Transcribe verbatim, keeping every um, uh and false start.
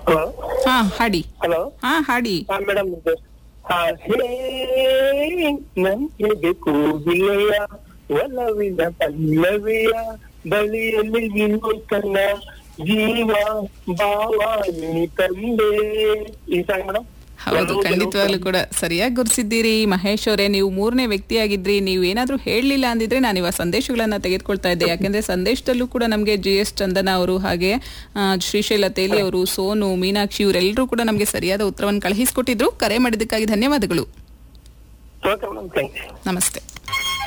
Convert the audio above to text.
Hello ಹಾ ಹಾಡಿ. Hello ಹಾ ಹಾಡಿ. ಹಾ ಮೇಡಮ್ ನನ್ಗೆ ಕೂಗಿಲೆಯ ಒಲವಿನ ಪಲ್ಲವಿಯ ಬಳಿಯಲ್ಲಿ ವಿನೂತನ ಜೀವ ಭಾವ ನೀ ತಂದೆ ಈ ಸಾಂಗ್ ಮೇಡಮ್. ಹೌದು, ಖಂಡಿತವಾಗ್ಲೂ ಕೂಡ ಸರಿಯಾಗಿ ಗುರ್ಸಿದ್ದೀರಿ ಮಹೇಶ್ ಅವರೇ. ನೀವು ಮೂರನೇ ವ್ಯಕ್ತಿಯಾಗಿದ್ರಿ. ನೀವು ಏನಾದ್ರೂ ಹೇಳಲಿಲ್ಲ ಅಂದಿದ್ರೆ ನಾನು ಇವಾಗ ಸಂದೇಶಗಳನ್ನ ತೆಗೆದುಕೊಳ್ತಾ ಇದ್ದೆ. ಯಾಕೆಂದ್ರೆ ಸಂದೇಶದಲ್ಲೂ ಕೂಡ ನಮಗೆ ಜಿ ಎಸ್ ಚಂದನ ಅವರು, ಹಾಗೆ ಶ್ರೀಶೈಲ ತೇಲಿ ಅವರು, ಸೋನು, ಮೀನಾಕ್ಷಿ ಇವರೆಲ್ಲರೂ ಕೂಡ ನಮಗೆ ಸರಿಯಾದ ಉತ್ತರವನ್ನು ಕಳುಹಿಸಿಕೊಟ್ಟಿದ್ರು. ಕರೆ ಮಾಡಿದ್ದಕ್ಕಾಗಿ ಧನ್ಯವಾದಗಳು. Okay madam, thanks. ನಮಸ್ತೆ.